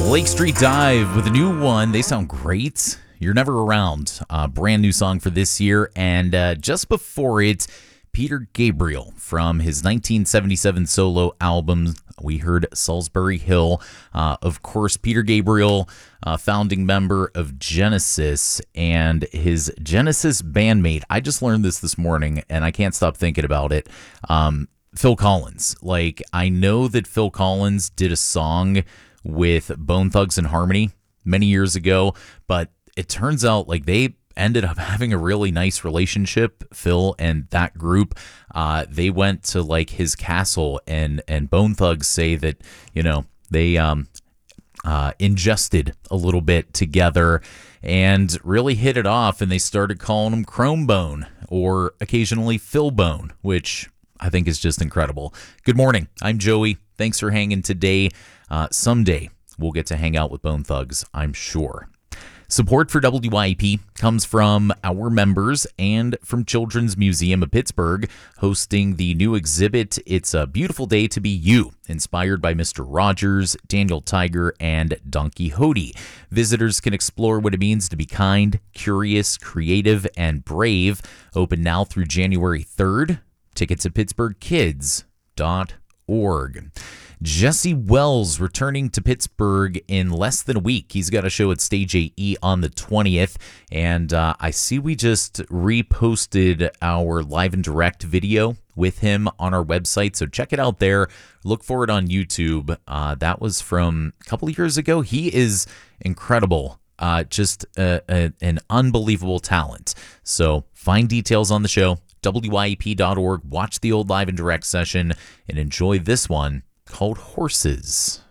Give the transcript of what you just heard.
Lake Street Dive with a new one. They sound great. You're Never Around. Brand new song for this year. And just before it, Peter Gabriel from his 1977 solo album. We heard Salisbury Hill. Of course, Peter Gabriel, founding member of Genesis, and his Genesis bandmate. I just learned this morning, and I can't stop thinking about it. Phil Collins. Like, I know that Phil Collins did a song with Bone Thugs-n-Harmony many years ago, but it turns out like they ended up having a really nice relationship, Phil and that group. They went to like his castle, and Bone Thugs say that, you know, they ingested a little bit together and really hit it off, and they started calling him Chrome Bone or occasionally Phil Bone, which I think is just incredible. Good morning. I'm Joey. Thanks for hanging today. Someday we'll get to hang out with Bone Thugs, I'm sure. Support for WYEP comes from our members and from Children's Museum of Pittsburgh, hosting the new exhibit, It's a Beautiful Day to Be You, inspired by Mr. Rogers, Daniel Tiger, and Don Quixote. Visitors can explore what it means to be kind, curious, creative, and brave. Open now through January 3rd. Tickets at pittsburghkids.org. Jesse Wells returning to Pittsburgh in less than a week. He's got a show at Stage AE on the 20th, and I see we just reposted our live and direct video with him on our website, so check it out there. Look for it on YouTube. That was from a couple of years ago. He is incredible. Just an unbelievable talent. So find details on the show, WYEP.org. Watch the old live and direct session and enjoy this one called Horses.